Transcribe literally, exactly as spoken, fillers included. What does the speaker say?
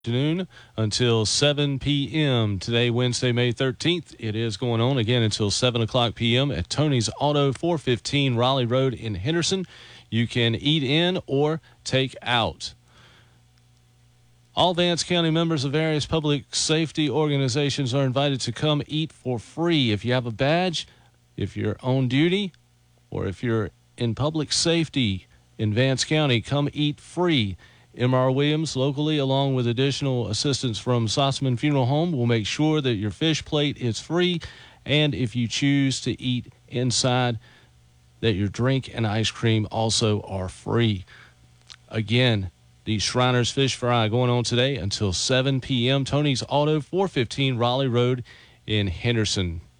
Afternoon until seven p.m. Today, Wednesday, May thirteenth. It is going on again until seven o'clock p.m. at Tony's Auto, four fifteen Raleigh Road in Henderson. You can eat in or take out. All Vance County members of various public safety organizations are invited to come eat for free. If you have a badge, if you're on duty, or if you're in public safety in Vance County, come eat free. M R Williams, locally, along with additional assistance from Sossman Funeral Home, will make sure that your fish plate is free, and if you choose to eat inside, that your drink and ice cream also are free. Again, the Shriners Fish Fry going on today until seven p.m. Tony's Auto, four fifteen Raleigh Road in Henderson.